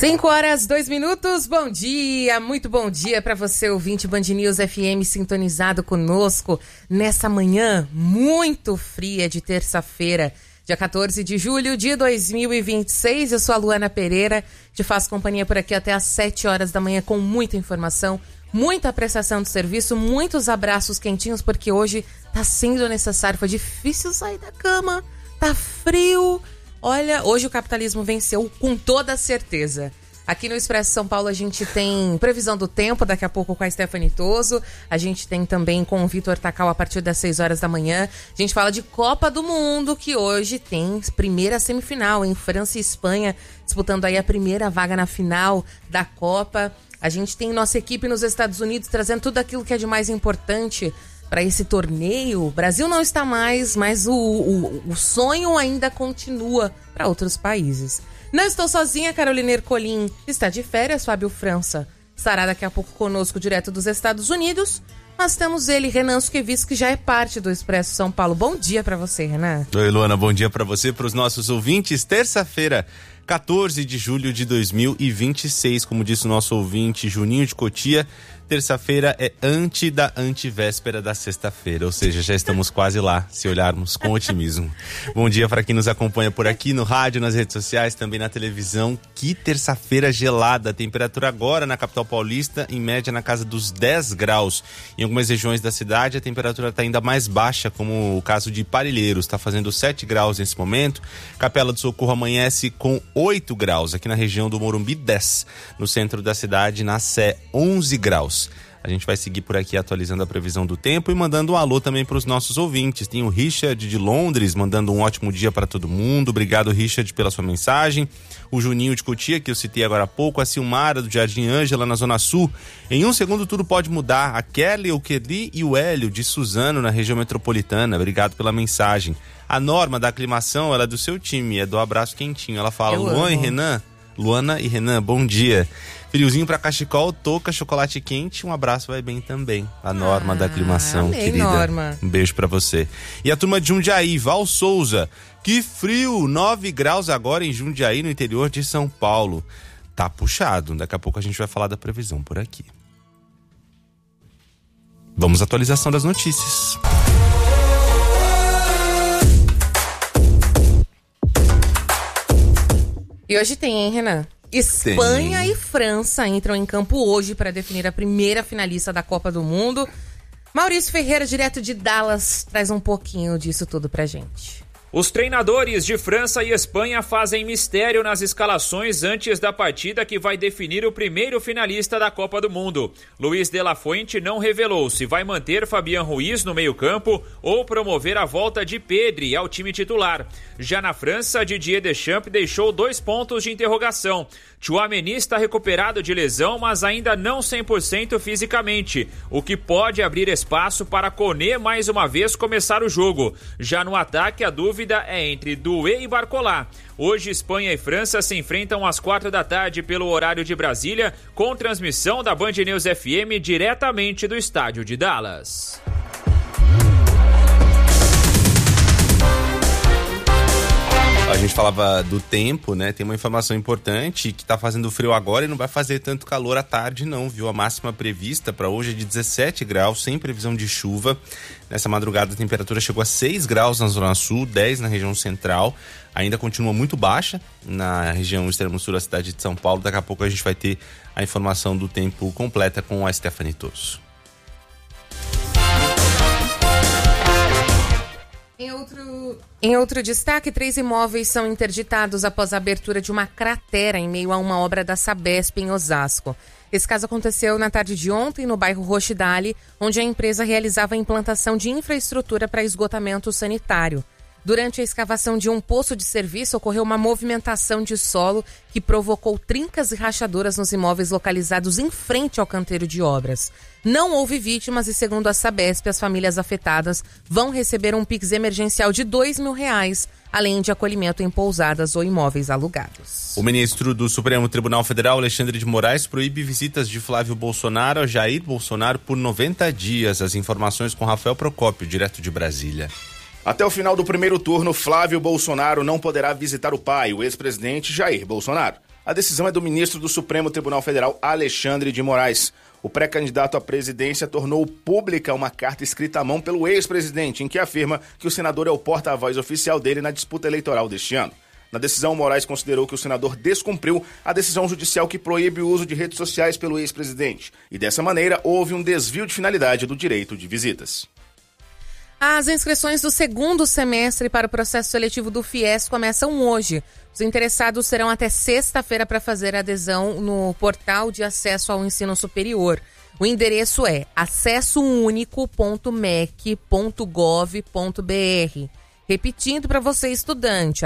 5h02, bom dia, muito bom dia para você, ouvinte Band News FM, sintonizado conosco nessa manhã muito fria de terça-feira, dia 14 de julho de 2026. Eu sou a Luana Pereira, te faço companhia por aqui até às 7 horas da manhã com muita informação, muita prestação de serviço, muitos abraços quentinhos, porque hoje tá sendo necessário, foi difícil sair da cama, tá frio. Olha, hoje o capitalismo venceu com toda certeza. Aqui no Expresso São Paulo a gente tem previsão do tempo, daqui a pouco com a Stephanie Toso. A gente tem também com o Vitor Tacal a partir das 6 horas da manhã. A gente fala de Copa do Mundo, que hoje tem primeira semifinal em França e Espanha, disputando aí a primeira vaga na final da Copa. A gente tem nossa equipe nos Estados Unidos trazendo tudo aquilo que é de mais importante para esse torneio. O Brasil não está mais, mas o sonho ainda continua para outros países. Não estou sozinha, Carolina Ercolim está de férias, Fábio França estará daqui a pouco conosco direto dos Estados Unidos. Nós temos ele, Renan Suquevis, que já é parte do Expresso São Paulo. Bom dia para você, Renan. Oi, Luana, bom dia para você, para os nossos ouvintes. Terça-feira, 14 de julho de 2026, como disse o nosso ouvinte Juninho de Cotia, terça-feira é antivéspera da sexta-feira, ou seja, já estamos quase lá, se olharmos com otimismo. Bom dia para quem nos acompanha por aqui no rádio, nas redes sociais, também na televisão. Que terça-feira gelada, a temperatura agora na capital paulista, em média na casa dos 10 graus. Em algumas regiões da cidade a temperatura está ainda mais baixa, como o caso de Parelheiros, está fazendo 7 graus nesse momento. Capela do Socorro amanhece com 8 graus, aqui na região do Morumbi 10, no centro da cidade, na Sé 11 graus. A gente vai seguir por aqui atualizando a previsão do tempo e mandando um alô também para os nossos ouvintes. Tem o Richard de Londres mandando um ótimo dia para todo mundo. Obrigado, Richard, pela sua mensagem. O Juninho de Cotia, que eu citei agora há pouco. A Silmara do Jardim Ângela, na Zona Sul. Em um segundo tudo pode mudar. A Kelly, o Kelly e o Hélio de Suzano, na região metropolitana. Obrigado pela mensagem. A Norma da aclimação, ela é do seu time, é do abraço quentinho. Ela fala, Luana e Renan, bom dia. Friozinho pra cachecol, touca, chocolate quente, um abraço vai bem também. A Norma da aclimação, amei, querida. Norma. Um beijo pra você. E a turma de Jundiaí, Val Souza. Que frio, 9 graus agora em Jundiaí, no interior de São Paulo. Tá puxado, daqui a pouco a gente vai falar da previsão por aqui. Vamos à atualização das notícias. E hoje tem, hein, Renan? Espanha e França entram em campo hoje para definir a primeira finalista da Copa do Mundo. Maurício Ferreira, direto de Dallas, traz um pouquinho disso tudo pra gente. Os treinadores de França e Espanha fazem mistério nas escalações antes da partida que vai definir o primeiro finalista da Copa do Mundo. Luiz de la Fuente não revelou se vai manter Fabián Ruiz no meio-campo ou promover a volta de Pedri ao time titular. Já na França, Didier Deschamps deixou 2 pontos de interrogação. Tchouaméni está recuperado de lesão, mas ainda não 100% fisicamente, o que pode abrir espaço para Koné mais uma vez começar o jogo. Já no ataque, a dúvida é entre Doué e Barcola. Hoje, Espanha e França se enfrentam às 4 da tarde pelo horário de Brasília, com transmissão da Band News FM diretamente do estádio de Dallas. A gente falava do tempo, né? Tem uma informação importante que tá fazendo frio agora e não vai fazer tanto calor à tarde não, viu? A máxima prevista para hoje é de 17 graus, sem previsão de chuva. Nessa madrugada a temperatura chegou a 6 graus na Zona Sul, 10 na região central. Ainda continua muito baixa na região extremo sul da cidade de São Paulo. Daqui a pouco a gente vai ter a informação do tempo completa com a Stephanie Toso. Em outro destaque, 3 imóveis são interditados após a abertura de uma cratera em meio a uma obra da Sabesp em Osasco. Esse caso aconteceu na tarde de ontem no bairro Rochdale, onde a empresa realizava a implantação de infraestrutura para esgotamento sanitário. Durante a escavação de um poço de serviço, ocorreu uma movimentação de solo que provocou trincas e rachaduras nos imóveis localizados em frente ao canteiro de obras. Não houve vítimas e, segundo a Sabesp, as famílias afetadas vão receber um Pix emergencial de R$2.000, além de acolhimento em pousadas ou imóveis alugados. O ministro do Supremo Tribunal Federal, Alexandre de Moraes, proíbe visitas de Flávio Bolsonaro a Jair Bolsonaro por 90 dias. As informações com Rafael Procópio, direto de Brasília. Até o final do primeiro turno, Flávio Bolsonaro não poderá visitar o pai, o ex-presidente Jair Bolsonaro. A decisão é do ministro do Supremo Tribunal Federal, Alexandre de Moraes. O pré-candidato à presidência tornou pública uma carta escrita à mão pelo ex-presidente, em que afirma que o senador é o porta-voz oficial dele na disputa eleitoral deste ano. Na decisão, Moraes considerou que o senador descumpriu a decisão judicial que proíbe o uso de redes sociais pelo ex-presidente. E dessa maneira, houve um desvio de finalidade do direito de visitas. As inscrições do segundo semestre para o processo seletivo do FIES começam hoje. Os interessados terão até sexta-feira para fazer adesão no portal de acesso ao ensino superior. O endereço é acessounico.mec.gov.br. Repetindo para você, estudante,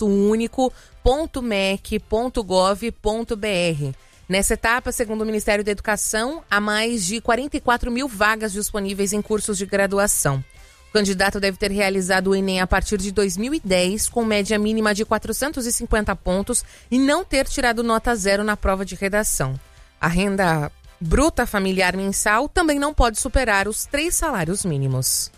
acessounico.mec.gov.br. Nessa etapa, segundo o Ministério da Educação, há mais de 44 mil vagas disponíveis em cursos de graduação. O candidato deve ter realizado o Enem a partir de 2010, com média mínima de 450 pontos e não ter tirado nota zero na prova de redação. A renda bruta familiar mensal também não pode superar os 3 salários mínimos.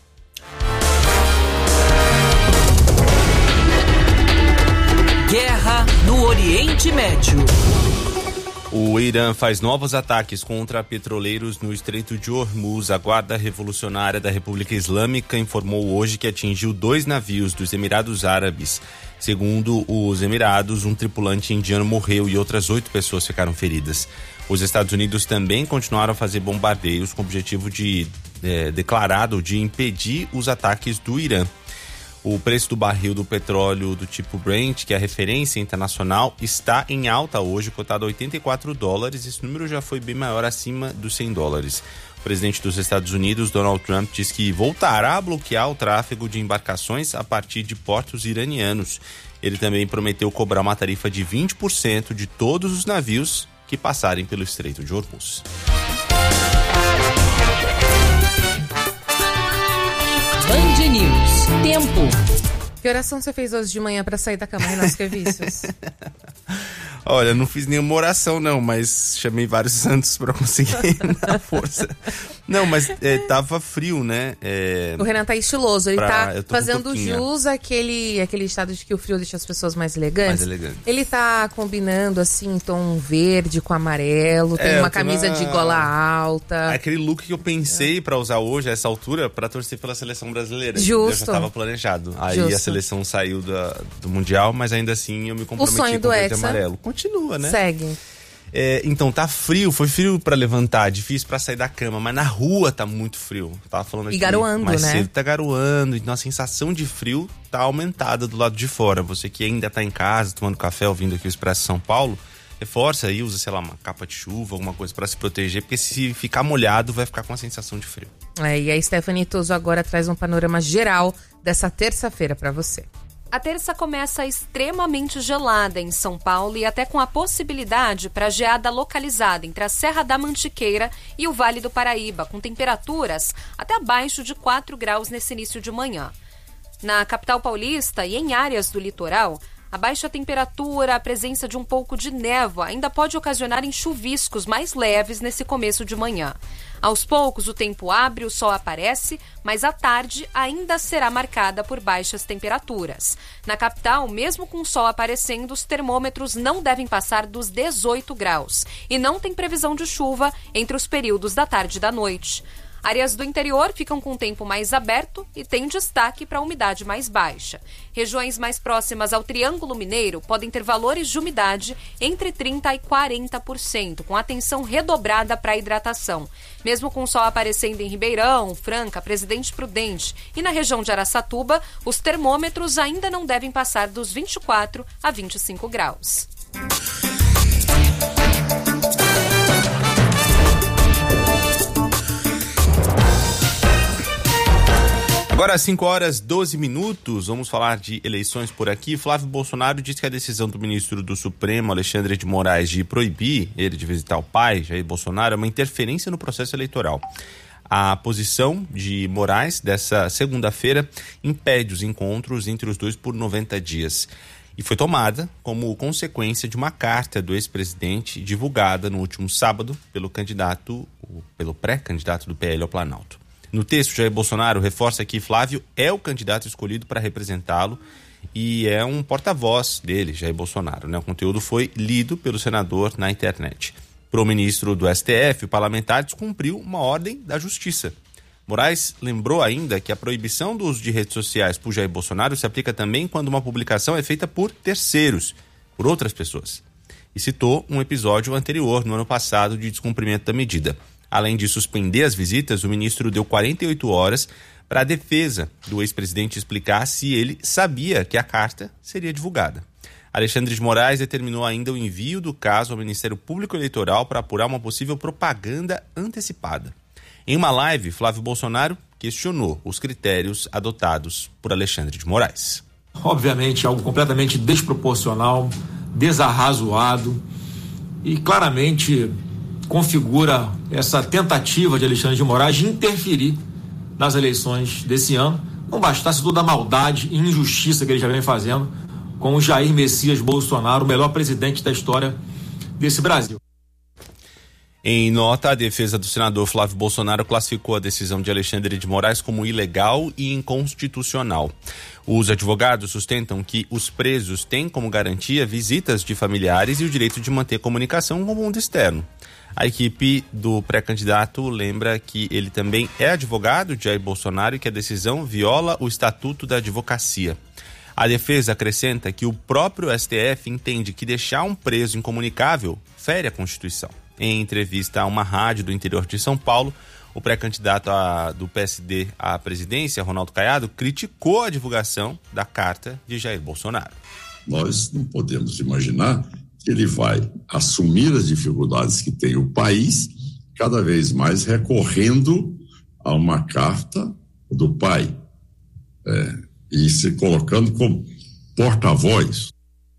Guerra no Oriente Médio. O Irã faz novos ataques contra petroleiros no Estreito de Hormuz. A Guarda Revolucionária da República Islâmica informou hoje que atingiu 2 navios dos Emirados Árabes. Segundo os Emirados, um tripulante indiano morreu e outras 8 pessoas ficaram feridas. Os Estados Unidos também continuaram a fazer bombardeios com o objetivo declarado de impedir os ataques do Irã. O preço do barril do petróleo do tipo Brent, que é a referência internacional, está em alta hoje, cotado a $84. Esse número já foi bem maior, acima dos $100. O presidente dos Estados Unidos, Donald Trump, diz que voltará a bloquear o tráfego de embarcações a partir de portos iranianos. Ele também prometeu cobrar uma tarifa de 20% de todos os navios que passarem pelo Estreito de Hormuz. Band News. Tempo. Que oração você fez hoje de manhã para sair da cama, Renato Serviços? Olha, não fiz nenhuma oração não, mas chamei vários santos para conseguir dar força. Não, mas tava frio, né? O Renan tá estiloso, ele tá fazendo um jus àquele estado de que o frio deixa as pessoas mais elegantes. Ele tá combinando assim, tom verde com amarelo, tem uma camisa de gola alta. Aquele look que eu pensei para usar hoje, a essa altura, para torcer pela seleção brasileira. Justo. Eu já tava planejado. Aí a seleção saiu do Mundial, mas ainda assim eu me comprometi com o verde e amarelo. Continua, né? Segue. Então, tá frio, foi frio pra levantar, difícil pra sair da cama, mas na rua tá muito frio. Tava falando aqui, e garoando, mais né? cedo tá garoando, então a sensação de frio tá aumentada do lado de fora. Você que ainda tá em casa, tomando café, ouvindo aqui o Expresso São Paulo, reforça aí, usa, sei lá, uma capa de chuva, alguma coisa pra se proteger, porque se ficar molhado, vai ficar com a sensação de frio. E a Stephanie Toso agora traz um panorama geral dessa terça-feira pra você. A terça começa extremamente gelada em São Paulo e até com a possibilidade para geada localizada entre a Serra da Mantiqueira e o Vale do Paraíba, com temperaturas até abaixo de 4 graus nesse início de manhã. Na capital paulista e em áreas do litoral, a baixa temperatura, a presença de um pouco de névoa ainda pode ocasionar chuviscos mais leves nesse começo de manhã. Aos poucos, o tempo abre, o sol aparece, mas a tarde ainda será marcada por baixas temperaturas. Na capital, mesmo com o sol aparecendo, os termômetros não devem passar dos 18 graus e não tem previsão de chuva entre os períodos da tarde e da noite. Áreas do interior ficam com o tempo mais aberto e têm destaque para a umidade mais baixa. Regiões mais próximas ao Triângulo Mineiro podem ter valores de umidade entre 30% e 40%, com atenção redobrada para a hidratação. Mesmo com o sol aparecendo em Ribeirão, Franca, Presidente Prudente e na região de Araçatuba, os termômetros ainda não devem passar dos 24 a 25 graus. Agora, às 5h12, vamos falar de eleições por aqui. Flávio Bolsonaro disse que a decisão do ministro do Supremo, Alexandre de Moraes, de proibir ele de visitar o pai, Jair Bolsonaro, é uma interferência no processo eleitoral. A posição de Moraes, dessa segunda-feira, impede os encontros entre os dois por 90 dias. E foi tomada como consequência de uma carta do ex-presidente divulgada no último sábado pelo pré-candidato do PL ao Planalto. No texto, Jair Bolsonaro reforça que Flávio é o candidato escolhido para representá-lo e é um porta-voz dele, Jair Bolsonaro, né? O conteúdo foi lido pelo senador na internet. Para o ministro do STF, o parlamentar descumpriu uma ordem da Justiça. Moraes lembrou ainda que a proibição do uso de redes sociais por Jair Bolsonaro se aplica também quando uma publicação é feita por terceiros, por outras pessoas. E citou um episódio anterior, no ano passado, de descumprimento da medida. Além de suspender as visitas, o ministro deu 48 horas para a defesa do ex-presidente explicar se ele sabia que a carta seria divulgada. Alexandre de Moraes determinou ainda o envio do caso ao Ministério Público Eleitoral para apurar uma possível propaganda antecipada. Em uma live, Flávio Bolsonaro questionou os critérios adotados por Alexandre de Moraes. Obviamente, algo completamente desproporcional, desarrazoado e claramente configura essa tentativa de Alexandre de Moraes de interferir nas eleições desse ano. Não bastasse toda a maldade e injustiça que ele já vem fazendo com o Jair Messias Bolsonaro, o melhor presidente da história desse Brasil. Em nota, a defesa do senador Flávio Bolsonaro classificou a decisão de Alexandre de Moraes como ilegal e inconstitucional. Os advogados sustentam que os presos têm como garantia visitas de familiares e o direito de manter comunicação com o mundo externo. A equipe do pré-candidato lembra que ele também é advogado de Jair Bolsonaro e que a decisão viola o Estatuto da Advocacia. A defesa acrescenta que o próprio STF entende que deixar um preso incomunicável fere a Constituição. Em entrevista a uma rádio do interior de São Paulo, o pré-candidato do PSD à presidência, Ronaldo Caiado, criticou a divulgação da carta de Jair Bolsonaro. Nós não podemos imaginar que ele vai assumir as dificuldades que tem o país, cada vez mais recorrendo a uma carta do pai, e se colocando como porta-voz.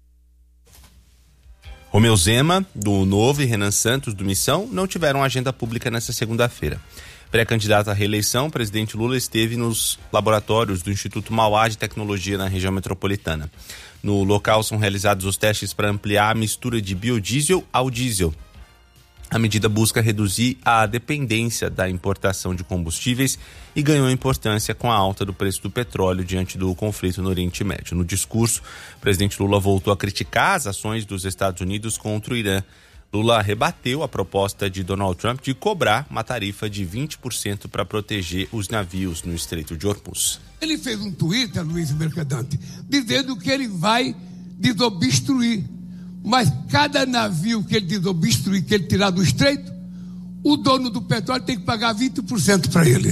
Romeu Zema, do Novo, e Renan Santos, do Missão, não tiveram agenda pública nesta segunda-feira. Pré-candidato à reeleição, o presidente Lula esteve nos laboratórios do Instituto Mauá de Tecnologia na região metropolitana. No local são realizados os testes para ampliar a mistura de biodiesel ao diesel. A medida busca reduzir a dependência da importação de combustíveis e ganhou importância com a alta do preço do petróleo diante do conflito no Oriente Médio. No discurso, o presidente Lula voltou a criticar as ações dos Estados Unidos contra o Irã. Lula rebateu a proposta de Donald Trump de cobrar uma tarifa de 20% para proteger os navios no Estreito de Hormuz. Ele fez um Twitter, Luiz Mercadante, dizendo que ele vai desobstruir. Mas cada navio que ele desobstruir, que ele tirar do estreito, o dono do petróleo tem que pagar 20% para ele.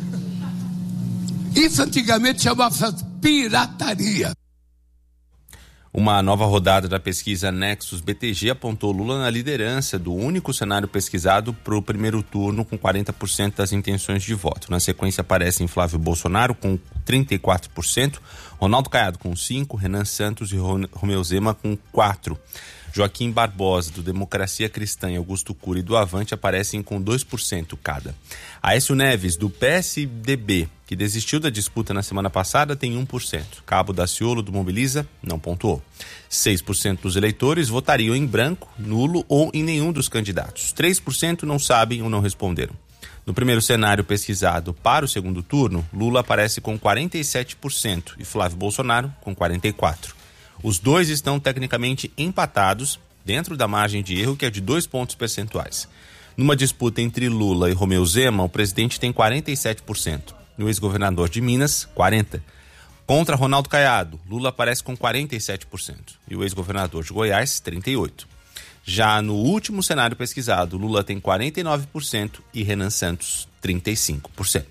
Isso antigamente chamava pirataria. Uma nova rodada da pesquisa Nexus BTG apontou Lula na liderança do único cenário pesquisado para o primeiro turno, com 40% das intenções de voto. Na sequência aparecem Flávio Bolsonaro com 34%, Ronaldo Caiado com 5%, Renan Santos e Romeu Zema com 4%. Joaquim Barbosa, do Democracia Cristã, e Augusto Cury, do Avante, aparecem com 2% cada. Aécio Neves, do PSDB, que desistiu da disputa na semana passada, tem 1%. Cabo Daciolo, do Mobiliza, não pontuou. 6% dos eleitores votariam em branco, nulo ou em nenhum dos candidatos. 3% não sabem ou não responderam. No primeiro cenário pesquisado para o segundo turno, Lula aparece com 47% e Flávio Bolsonaro com 44%. Os dois estão tecnicamente empatados dentro da margem de erro, que é de 2 pontos percentuais. Numa disputa entre Lula e Romeu Zema, o presidente tem 47%. No ex-governador de Minas, 40%. Contra Ronaldo Caiado, Lula aparece com 47%. E o ex-governador de Goiás, 38%. Já no último cenário pesquisado, Lula tem 49% e Renan Santos, 35%.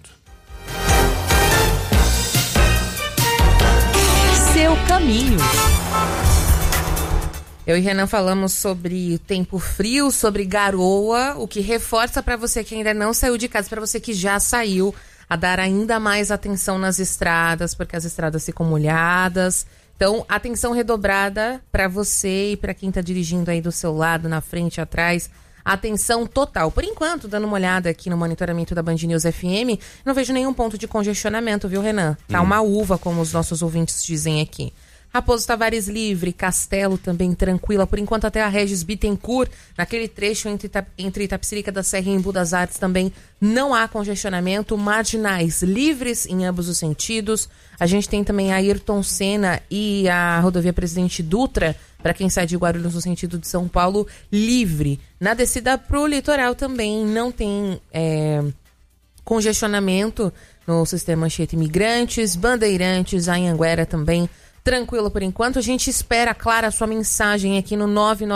Seu caminho. Eu e Renan falamos sobre tempo frio, sobre garoa, o que reforça para você que ainda não saiu de casa, para você que já saiu, a dar ainda mais atenção nas estradas, porque as estradas ficam molhadas. Então, atenção redobrada para você e para quem está dirigindo aí do seu lado, na frente, atrás. Atenção total. Por enquanto, dando uma olhada aqui no monitoramento da Band News FM, não vejo nenhum ponto de congestionamento, viu, Renan? Tá uma uva, como os nossos ouvintes dizem aqui. Raposo Tavares livre, Castelo também tranquila, por enquanto até a Regis Bittencourt, naquele trecho entre Itapecerica da Serra e Embu das Artes também não há congestionamento, marginais livres em ambos os sentidos. A gente tem também a Ayrton Senna e a rodovia Presidente Dutra, para quem sai de Guarulhos no sentido de São Paulo, livre. Na descida pro litoral também não tem congestionamento no sistema Anchieta Imigrantes, Bandeirantes, Anhanguera também tranquilo por enquanto. A gente espera, Clara, a sua mensagem aqui no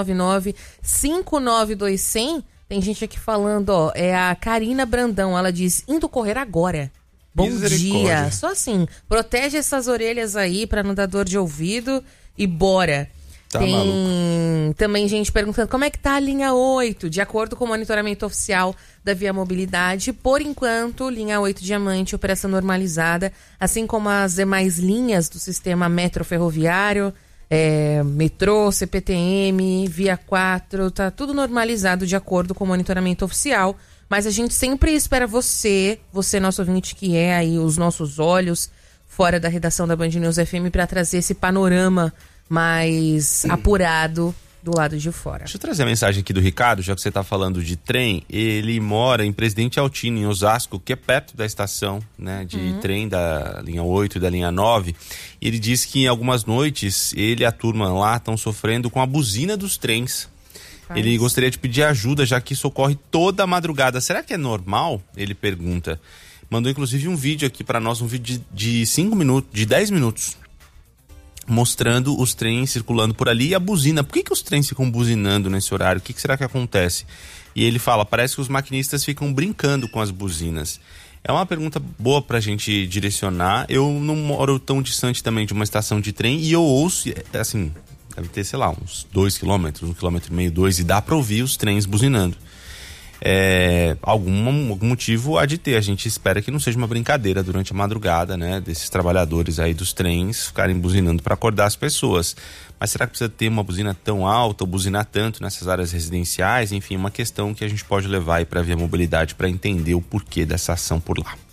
999-592-100. Tem gente aqui falando, ó, é a Karina Brandão, ela diz, indo correr agora. Bom dia. Só assim, protege essas orelhas aí pra não dar dor de ouvido e bora. Tá Tem maluco. também gente perguntando como é que tá a linha 8, de acordo com o monitoramento oficial da Via Mobilidade. Por enquanto, linha 8 Diamante, operação normalizada, assim como as demais linhas do sistema metro ferroviário, metrô, CPTM, Via 4, tá tudo normalizado de acordo com o monitoramento oficial. Mas a gente sempre espera você nosso ouvinte que é aí os nossos olhos fora da redação da Band News FM para trazer esse panorama mais apurado do lado de fora. Deixa eu trazer a mensagem aqui do Ricardo, já que você está falando de trem. Ele mora em Presidente Altino, em Osasco, que é perto da estação, né, de trem da linha 8 e da linha 9. E ele diz que em algumas noites ele e a turma lá estão sofrendo com a buzina dos trens. Ele gostaria de pedir ajuda, já que isso ocorre toda a madrugada. Será que é normal? Ele pergunta. Mandou inclusive um vídeo aqui para nós, um vídeo de 5 minutos, de 10 minutos. Mostrando os trens circulando por ali e a buzina. Por que os trens ficam buzinando nesse horário? O que será que acontece? E ele fala, parece que os maquinistas ficam brincando com as buzinas. É uma pergunta boa pra gente direcionar. Eu não moro tão distante também de uma estação de trem e eu ouço, assim, deve ter, sei lá, uns 2 quilômetros, 1,5 km, 2, e dá pra ouvir os trens buzinando. Algum motivo há de ter. A gente espera que não seja uma brincadeira durante a madrugada, né, desses trabalhadores aí dos trens ficarem buzinando para acordar as pessoas. Mas será que precisa ter uma buzina tão alta ou buzinar tanto nessas áreas residenciais? Enfim, uma questão que a gente pode levar aí para a Via Mobilidade para entender o porquê dessa ação por lá.